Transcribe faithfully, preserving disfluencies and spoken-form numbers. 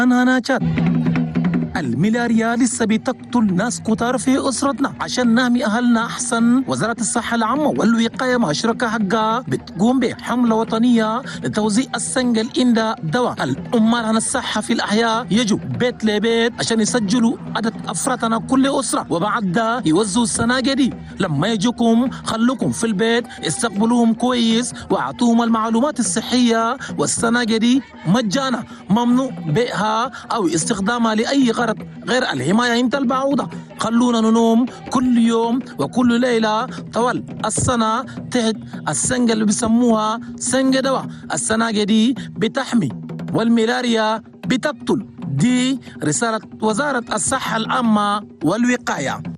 ناناتشات. الملاريا لسه بتقتل ناس كتار في أسرتنا. عشان نحمي أهلنا أحسن، وزارة الصحة العامة والوقاية مع شركة حقها بتقوم بحملة وطنية لتوزيع السنجل عند دواء. الأمال عن الصحة في الأحياء يجوا بيت لبيت عشان يسجلوا عدد أفرادنا كل أسرة، وبعد ده يوزعوا السناجة دي. لما يجوكم خلوكم في البيت، استقبلوهم كويس وأعطوهم المعلومات الصحية، والسناجة دي مجانا، ممنوع بيعها أو استخدامها لأي غرض غير الحماية عند البعوضة. خلونا ننوم كل يوم وكل ليلة طوال السنة تحت السنجة اللي بيسموها سنجة دواء. السناجة دي بتحمي والملاريا بتقتل. دي رسالة وزارة الصحة العامة والوقاية.